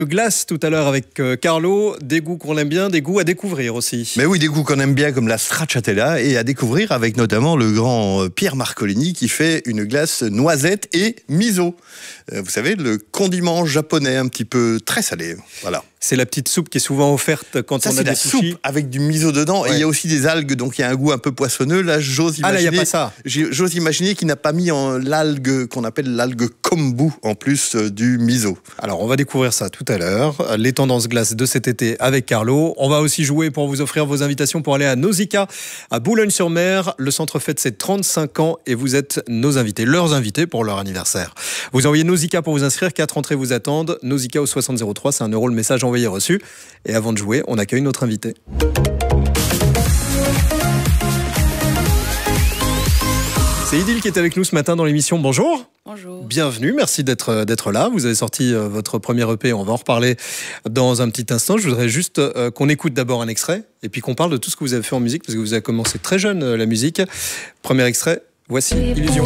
Glace tout à l'heure avec Carlo, des goûts qu'on aime bien, des goûts à découvrir aussi. Mais oui, des goûts qu'on aime bien comme la stracciatella et à découvrir avec notamment le grand Pierre Marcolini qui fait une glace noisette et miso. Vous savez, le condiment japonais un petit peu très salé. Voilà. C'est la petite soupe qui est souvent offerte quand on a des sushis. C'est la soupe avec du miso dedans, ouais. Et il y a aussi des algues, donc il y a un goût un peu poissonneux. Là, j'ose imaginer. Ah là, il n'y a pas ça. J'ose imaginer qu'il n'a pas mis l'algue qu'on appelle l'algue kombu en plus du miso. Alors, on va découvrir ça tout à l'heure. Les tendances glaces de cet été avec Carlo. On va aussi jouer pour vous offrir vos invitations pour aller à Nausicaa, à Boulogne-sur-Mer. Le centre fête ses 35 ans et vous êtes nos invités, leurs invités pour leur anniversaire. Vous envoyez Nausicaa pour vous inscrire. 4 entrées vous attendent. Nausicaa au 6003, c'est 1 € le message envoyé reçu. Et avant de jouer, on accueille notre invité. C'est Idil qui est avec nous ce matin dans l'émission. Bonjour. Bonjour. Bienvenue, merci d'être là. Vous avez sorti votre premier EP, on va en reparler dans un petit instant. Je voudrais juste qu'on écoute d'abord un extrait et puis qu'on parle de tout ce que vous avez fait en musique parce que vous avez commencé très jeune la musique. Premier extrait, voici Illusion.